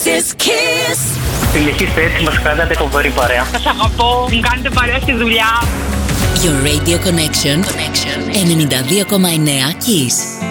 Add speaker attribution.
Speaker 1: Συνεχίστε έτσι, μας κάνατε φοβερή παρέα.
Speaker 2: Σας αγαπώ, μου κάνετε παρέα στη δουλειά.
Speaker 3: Your Radio Connection 92,9 Kiss.